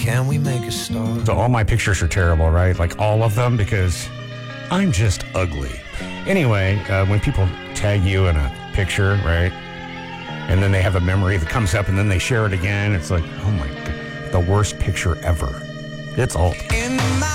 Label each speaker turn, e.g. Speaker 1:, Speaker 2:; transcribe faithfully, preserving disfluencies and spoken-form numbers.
Speaker 1: can we make a start?
Speaker 2: So all my pictures are terrible, right? Like all of them, because I'm just ugly. Anyway, uh, when people tag you in a picture, right? And then they have a memory that comes up and then they share it again. It's like, oh my God, the worst picture ever. It's old.
Speaker 1: In my